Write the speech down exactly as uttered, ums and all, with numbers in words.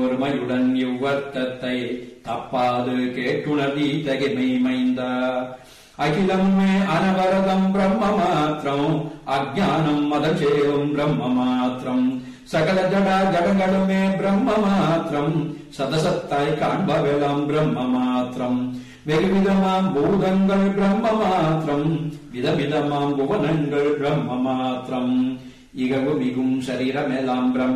ஒருமையுடன் இவ்வர்த்தத்தை தப்பாது கேட்டுணர்தி தகிமை மைந்தா. அகிலம் மே அனவரதம் பிரம்ம மாத்திரம் அஜானம் மதச்சேயம் பிரம்ம மாத்திரம் சகல ஜட ஜடங்களுமே பிரம்ம மாத்திரம் சதசத்தாய் காண்பவெல்லாம் பிரம்ம மாத்திரம் வெகுவிதமாம் பூதங்கள் பிரம்ம மாத்திரம் விதவிதமாம் புவனங்கள் பிரம்ம மாத்திரம் இகவு மிகும் சரீரமெல்லாம் பிரம்ம